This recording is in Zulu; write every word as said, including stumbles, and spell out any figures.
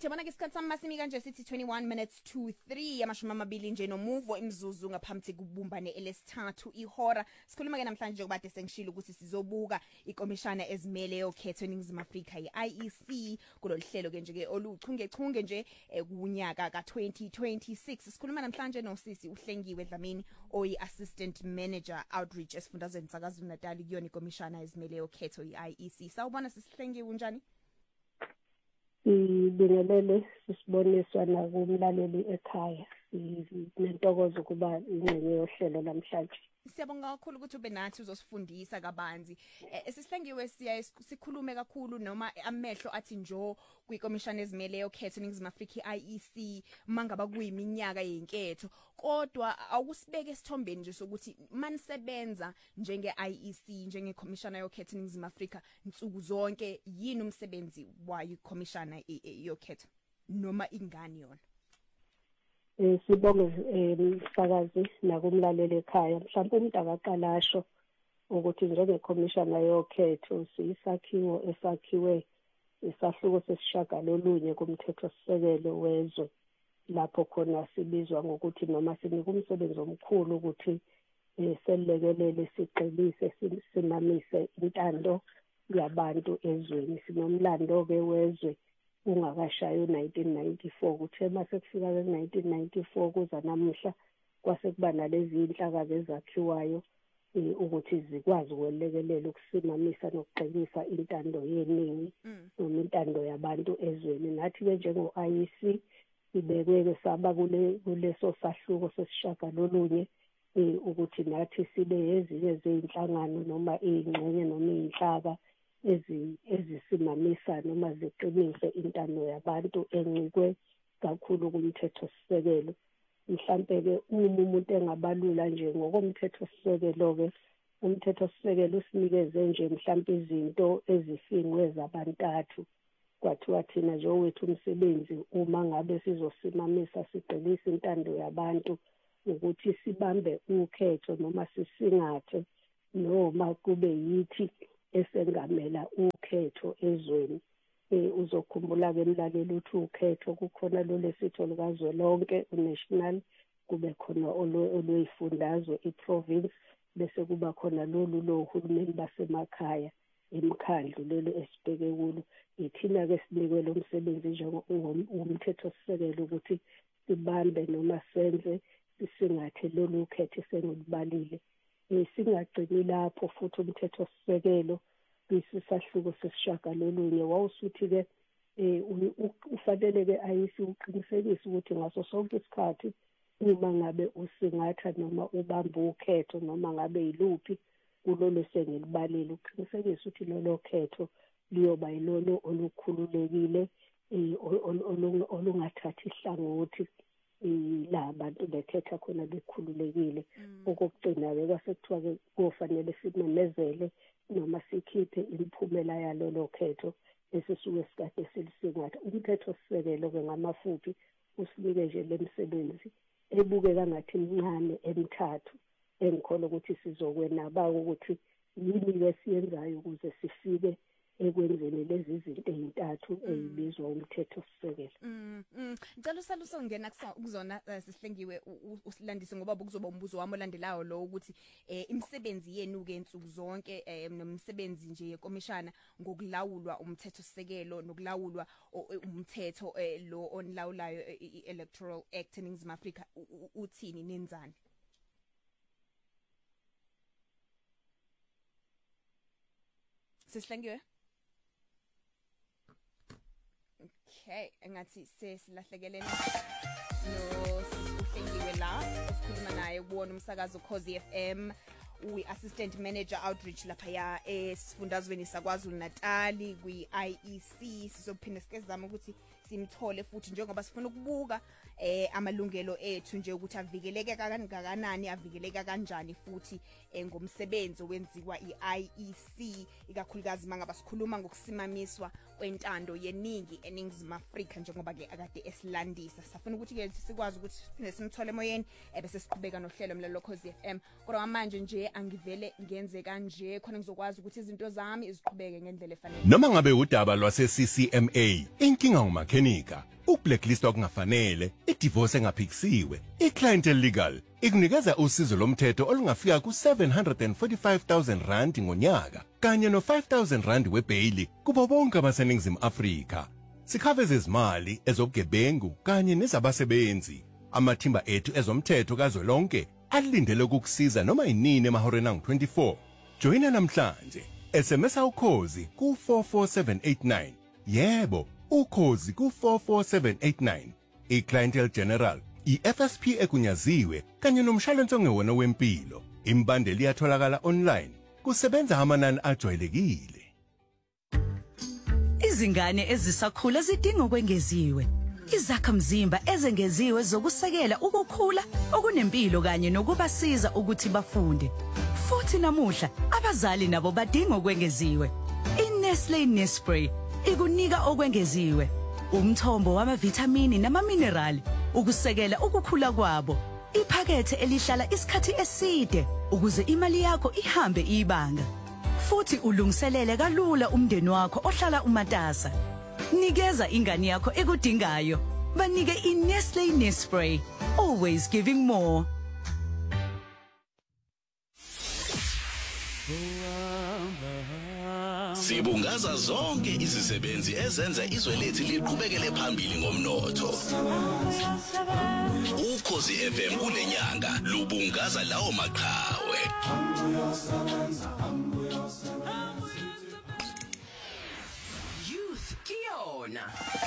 Alright, yabona ke isikhathi sami masimi kanje sithi twenty-one minutes to three amashumi amabili nje nomuvo imzuzu ngaphambi kokubumbane elesithathu ihora. Sikhuluma ke namhlanje ukubade sengishilo ukuthi sizobuka ikomishana ezimele yokhetho eNingizimu Afrika i-I E C kulolu hlelo ke nje ke oluchungechunge nje kunyaka ka twenty twenty-six. Sikhuluma namhlanje noSisi uHlengiwe Dlamini oyi Assistant Manager Outreach esifundazweni saKwaZulu Natal kuyona ikomishana ezimele yokhetho i-I E C. Sawubona sisiHlengiwe unjani? Sibingelele sisiboniswa nakumlaleli ekhaya sinentokozo kuba ingxenye yohlelo namhlanje. Siyabonga kakhulu ukuthi ube nathi uzosifundisa kabanzi. Esihlengiwe siya sikhulume kakhulu noma amehlo athi njo kwikomishana ezimele yokhetho eNingizimu Afrika i-I E C mangaba kuyiminyaka yenketho, kodwa awusibeke esithombeni nje sokuthi manisebenza njenge-I E C njengekomishana yokhetho eNingizimu Afrika nsuku zonke yini umsebenzi wayo ikomishana yokhetho noma ingani yona? Eh sibonge umsakazi nakumlaleli ekhaya mhlawumbe umuntu akaqalasho ukuthi njengekomishana yokhetho siyisakhiwo esakhiwe isahluko sesishaka lolunye kumthethosisekelo wezwe lapho khona sibizwa ngokuthi noma sinika umsebenzi omkhulu ukuthi selekelele siqinise simamise intando yabantu ezweni. Sinomlando ke wezwe ungakashayo nineteen ninety-four kuthe mase kufika ke nineteen ninety-four kuza namuhla kwase kuba nalezi inhlaka ezakhiwayo ukuthi zikwazi ukwelekelela ukusimamisa nokuqinisa intando yeningi noma intando yabantu ezweni. Nathi ke njengo-I E C ibekwe ke saba kule kuleso sahluko sesishaka lolunye ukuthi nathi sibe ezinye zeinhlangano noma ingxenye noma inhlaka ezi ezisimamisa noma ziqinise intando yabantu encikwe kakhulu kumthetho sisekelo. Mhlambe ke uma umuntu engabalula nje ngokomthetho sisekelo ke umthetho sisekelo usinikeze nje mhlambe izinto ezifingwe zabantathu kwathiwa thina nje wethu umsebenzi uma ngabe sizosimamisa siqinise intando yabantu ukuthi sibambe ukhetho noma sisingathe noma kube yithi esengamela ukhetho ezweni. Eh uzokhumbula ke mlaleli uthi ukhetho kukhona lo lesitho likazwe lonke unational, kube khona oluyifundazwe iprovince, bese kuba khona lolu lo uhulumeni basemakhaya emkhandlu lelo esibheke kulo. Ithina ke sinikwe lo msebenzi njengomthetho sisekelo ukuthi sibambe noma senze sisingathe lolu ukhetho sengibalile. Singagcini lapho futhi umthetho sisekelo bisisahluko sesishaka lolunye wawusuthi ke ufanele ke ayisi uqinisekise ukuthi ngaso sonke isikhathi uma ngabe usingatha noma ubamba ukhetho noma ngabe yiluphi kulolo sengilibalile uqinisekise ukuthi lolo khetho liyoba yilolo olukhululekile olungathathi ihlangothi la bantu bekhetha khona bekhululekile. Okugcina ke kwasekuthiwa ke kufanele simemezele noma sikhiphe imiphumela yalolo khetho esisuke sikade silisingatha. Umthetho sisekelo ke ngamafuphi usinike nje lemsebenzi ebukeka ngathi imncane emithathu engikhola ukuthi sizokwenaba ukuthi yini ke siyenzayo ukuze sifike ekwenzeni lezi zinto ezintathu ezibizwa umthetho sisekelo. Mm. Ngicela usaluso ungena kuzona sisihlengiwe usilandise ngoba kuzoba umbuzo wami olandelayo lo ukuthi imisebenzi yenu ke insuku zonke nomsebenzi nje yekomishana ngokulawulwa umthetho sisekelo nokulawulwa umthetho lo onlawulayo i-Electoral Act eNingizimu Afrika uthini nenzani? Sisihlengiwe? Okay, engathi sesilahlekelene no sihlengiwe la esikhuluma naye kubona umsakazo Khosi F M uyi Assistant Manager Outreach lapha ya esifundazweni saKwaZulu Natal kwi-I E C. Sizophinda sikezama ukuthi simthole futhi njengoba sifuna ukubuka eh amalungelo ethu nje ukuthi avikeleke kangakanani avikeleka kanjani futhi ngomsebenzi owenziwa i-I E C ikakhulukazi mangaba sikhuluma ngokusimamiswa kwentando yeningi eNingizimu Afrika njengoba ke akade esilandisa. Safuna ukuthi ke sikwazi ukuthi siphinde simthole emoyeni ebese siqhubeka nohlelo mlalo Khosi F M. Kodwa manje nje angivele ngenze kanje khona ngizokwazi ukuthi izinto zami iziqhubeke ngendlela efanele. Noma ngabe udaba lwase C C M A inkinga umakhenika ukublacklist okungafanele, idivorce engaphikisiwe, iclientele legal, ikunikeza usizo lomthetho olungafika ku seven hundred forty-five thousand rand ngonyaka, kanye no five thousand rand webhayili kubo bonke abaseningizimu Afrika. Sikhaveza izimali ezobugebengu kanye nezabasebenzi. Amathimba ethu ezomthetho kazwelonke alindele ukukusiza noma inini emahoreni angu twenty-four. Joina namhlanje. S M S ukhozi ku four four seven eight nine. Yebo, ukhozi ku four four seven eight nine. iClientele General, i-F S P egunyaziwe kanye nomshwalense ongewona wempilo. Imbandeli iyatholakala online. Kusebenza amanani ajwayelekile. Izingane ezisakhula zidinga ukwengeziwe. Izakhamzimba ezengeziwe zokusekela ukukhula okunempilo kanye nokubasiza ukuthi bafunde. Futhi namuhla abazali nabo badinga ukwengeziwe. iNestlé Nespray ikunika okwengeziwe. Umthombo wamavitamini namaminerali ukusekela ukukhula kwabo. Iphakethe elihlala isikhathi eside ukuze imali yakho ihambe ibanga. Futhi ulungiselele kalula umndeni wakho ohlala umatasa. Nikeza ingane yakho ekudingayo. Banike iNestlé Nespray. Always giving more. Sibungaza zonke izisebenzi ezenza izwe lethu liqhubekele phambili ngomnotho. Ukhozi F M kulenyanga lubungaza lawo maqhawe. Youth Kiona.